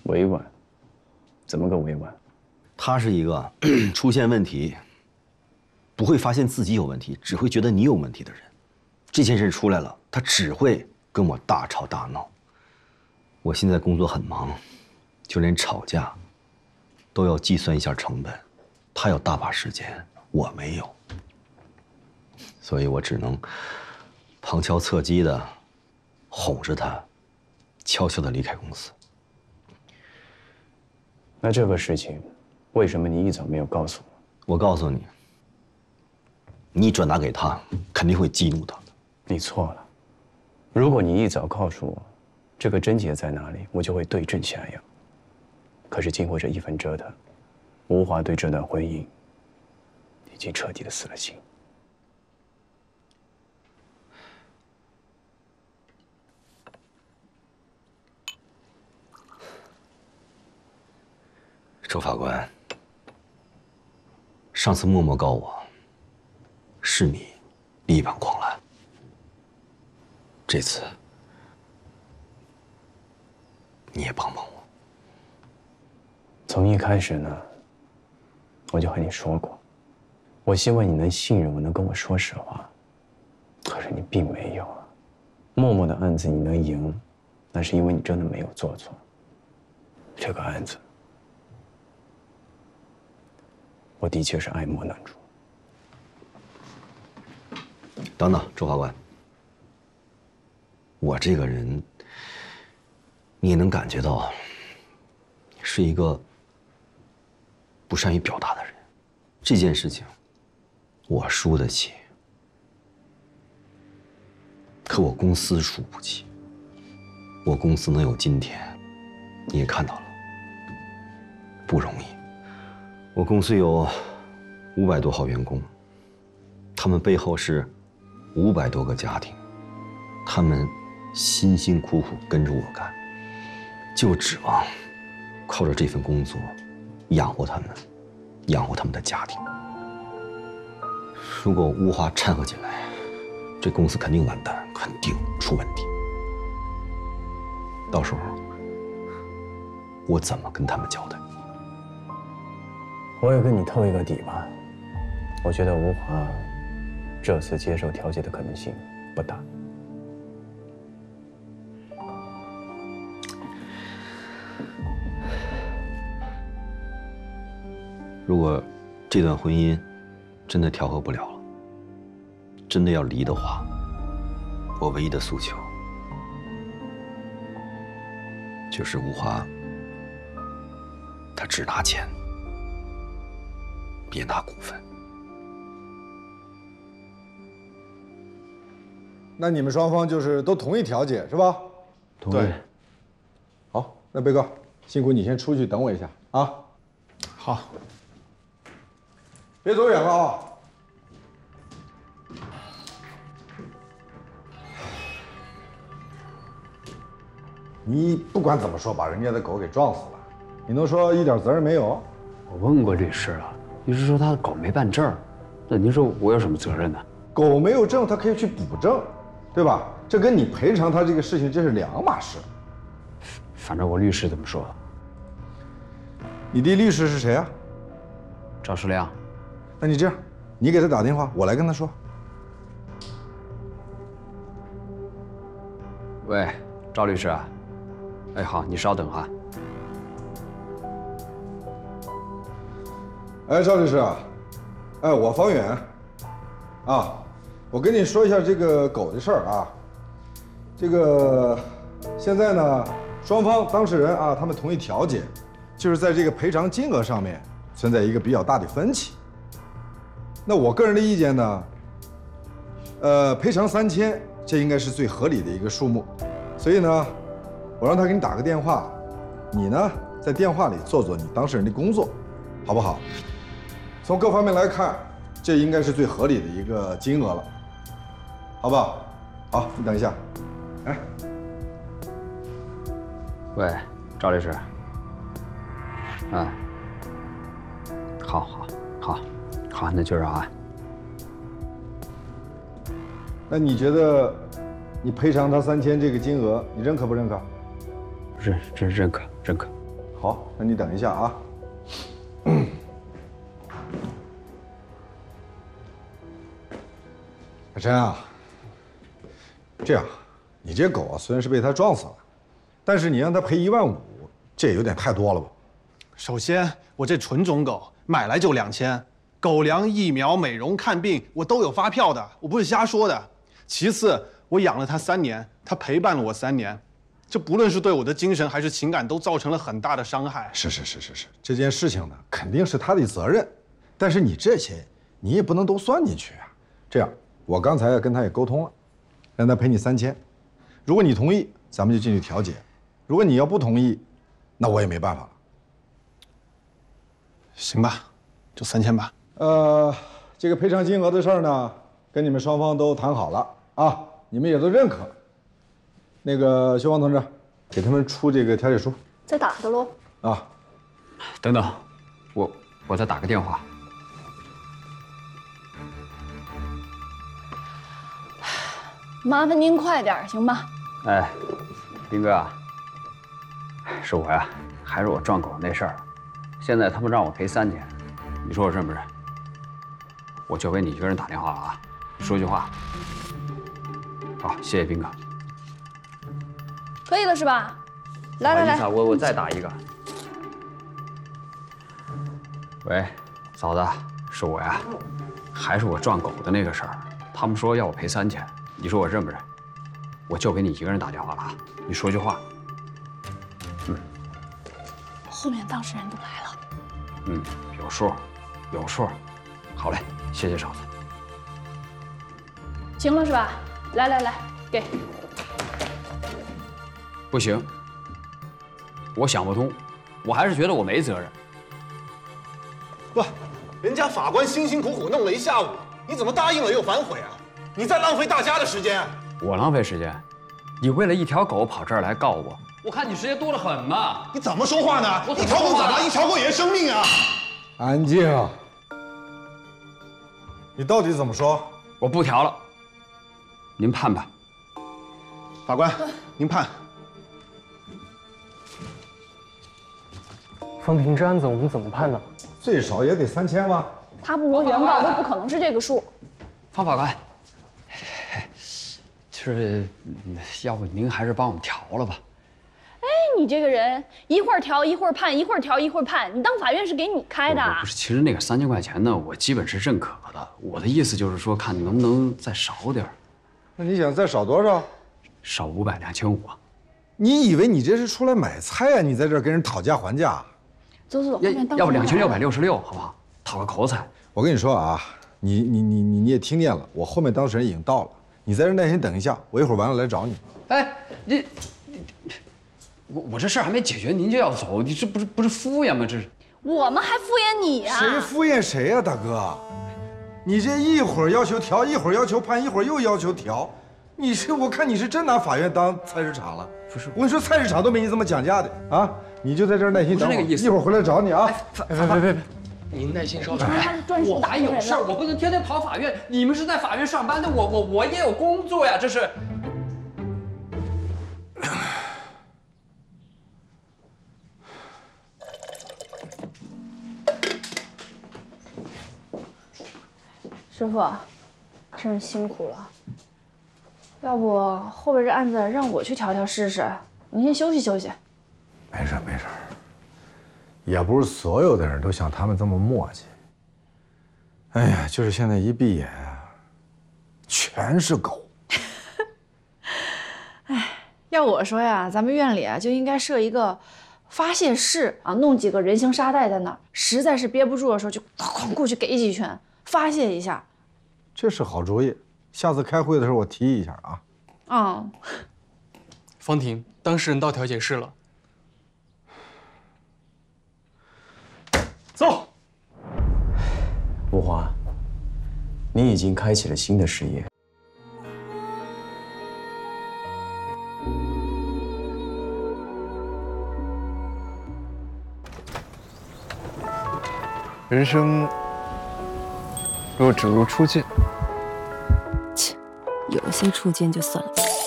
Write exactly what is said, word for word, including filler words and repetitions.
委婉？怎么个委婉？ 他是一个出现问题不会发现自己有问题，只会觉得你有问题的人。这件事出来了，他只会跟我大吵大闹。我现在工作很忙，就连吵架都要计算一下成本。他有大把时间，我没有，所以我只能旁敲侧击的哄着他，悄悄的离开公司。 那这个事情，为什么你一早没有告诉我？ 我告诉你，你转达给他，肯定会激怒他的。 你错了。如果你一早告诉我，这个症结在哪里，我就会对症下药。可是经过这一番折腾，吴华对这段婚姻已经彻底的死了心。 周法官，上次默默告我，是你力挽狂澜。这次，你也帮帮我。 从一开始呢，我就和你说过，我希望你能信任我，能跟我说实话。可是你并没有啊。默默的案子你能赢，那是因为你真的没有做错。这个案子，我的确是爱莫能助。 等等，周法官，我这个人，你也能感觉到，是一个不善于表达的人。这件事情，我输得起，可我公司输不起。我公司能有今天，你也看到了，不容易。我公司有五百多号员工，他们背后是五百多个家庭，他们辛辛苦苦跟着我干，就指望靠着这份工作养活他们，养活他们的家庭。如果吴华掺和进来，这公司肯定完蛋，肯定出问题。到时候我怎么跟他们交代？ 我也跟你透一个底吧，我觉得吴华这次接受调解的可能性不大。 如果这段婚姻真的调和不了了，真的要离的话，我唯一的诉求就是吴华他只拿钱，别拿股份。 那你们双方就是都同意调解是吧？ 同意。 对。好，那贝哥，辛苦你先出去等我一下啊。 好。 别走远了啊。你不管怎么说，把人家的狗给撞死了，你能说一点责任没有？ 我问过律师了，律师说他的狗没办证，那您说我有什么责任呢？ 狗没有证，他可以去补证，对吧？这跟你赔偿他这个事情这是两码事。 反正我律师这么说。 你的律师是谁啊？ 赵世亮。 那你这样，你给他打电话，我来跟他说。 喂，赵律师啊。哎，好，你稍等哈。 哎，赵律师啊，哎，我方远，啊，我跟你说一下这个狗的事儿啊。这个现在呢，双方当事人啊，他们同意调解，就是在这个赔偿金额上面存在一个比较大的分歧。那我个人的意见呢，呃，赔偿三千，这应该是最合理的一个数目。所以呢，我让他给你打个电话，你呢在电话里做做你当事人的工作，好不好？从各方面来看，这应该是最合理的一个金额了，好不好？好，你等一下。哎， 喂，赵律师。啊，好，好，好，好，那就这啊。 那你觉得，你赔偿他三千这个金额，你认可不认可？ 认认认可，认可。 好，那你等一下啊。小陈啊，这样，你这狗啊虽然是被他撞死了，但是你让他赔一万五，这也有点太多了吧？ 首先，我这纯种狗买来就两千，狗粮、疫苗、美容、看病我都有发票的，我不是瞎说的。其次，我养了它三年，它陪伴了我三年，这不论是对我的精神还是情感都造成了很大的伤害。 是是是是是，这件事情呢肯定是他的责任，但是你这些你也不能都算进去啊。这样，我刚才跟他也沟通了，让他赔你三千，如果你同意，咱们就进去调解；如果你要不同意，那我也没办法了。 行吧，就三千吧。 呃，这个赔偿金额的事儿呢，跟你们双方都谈好了啊，你们也都认可。那个修芳同志，给他们出这个调解书。 在打的喽。 啊， 等等，我我再打个电话。 麻烦您快点，行吗？ 哎，斌哥啊，是我呀，还是我撞狗那事儿，现在他们让我赔三千，你说我认不认？我就给你一个人打电话了啊，说句话。好，谢谢斌哥。 可以了是吧？来来来， 我我再打一个。喂，嫂子，是我呀，还是我撞狗的那个事儿，他们说要我赔三千，你说我认不认？我就给你一个人打电话了啊，你说句话。嗯。 后面当事人都来了。 嗯，有数，有数。好嘞，谢谢嫂子。 行了是吧？来来来，给。 不行，我想不通，我还是觉得我没责任。 不，人家法官辛辛苦苦弄了一下午，你怎么答应了又反悔啊？你在浪费大家的时间。 我浪费时间？你为了一条狗跑这儿来告我，我看你时间多得很嘛。 你怎么说话呢？一条狗咋了？一条狗也是生命啊！ 安静。你到底怎么说？ 我不调了，您判吧。 法官，您判。 方婷，这案子我们怎么判呢？ 最少也得三千吧。 他不说原告都不可能是这个数。 方法官，就是，要不您还是帮我们调了吧？ 哎，你这个人一会儿调一会儿判，一会儿调一会儿判，你当法院是给你开的？ 不是，其实那个三千块钱呢，我基本是认可的。我的意思就是说，看能不能再少点儿。 那你想再少多少？ 少五百，两千五啊！ 你以为你这是出来买菜啊？你在这儿跟人讨价还价？ 走走走，后面当要不两千六百六十六，好不好？讨个口彩。 我跟你说啊，你你你你你也听见了，我后面当事人已经到了，你在这耐心等一下，我一会儿完了来找你。 哎，你你我我这事儿还没解决，您就要走，你这不是不是敷衍吗？这是。 我们还敷衍你呀？ 谁敷衍谁呀，大哥？你这一会儿要求调，一会儿要求判，一会儿又要求调，你是我看你是真拿法院当菜市场了。不是，我跟你说，菜市场都没你这么讲价的啊！你就在这儿耐心等我， 不是那个意思， 一会儿回来找你啊！ 别别别别，您耐心稍等。 我还有事儿，我不能天天跑法院。你们是在法院上班的，我我我也有工作呀，这是。 师傅，真是辛苦了。要不后边这案子让我去调调试试，您先休息休息。 没事没事，也不是所有的人都像他们这么磨叽。哎呀，就是现在一闭眼，全是狗。 哎，要我说呀，咱们院里啊就应该设一个发泄室啊，弄几个人形沙袋在那儿，实在是憋不住的时候就哐过去给几拳，发泄一下。 这是好主意，下次开会的时候我提议一下啊。 嗯。 方婷，当事人到调解室了。 走。 吴华，你已经开启了新的事业。 人生若只如初见。 切，有些初见就算了。